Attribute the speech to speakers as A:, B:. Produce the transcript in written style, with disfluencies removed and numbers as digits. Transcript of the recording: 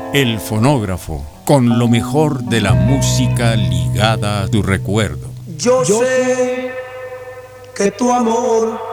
A: El fonógrafo, con lo mejor de la música ligada a tu recuerdo.
B: Yo sé que tu amor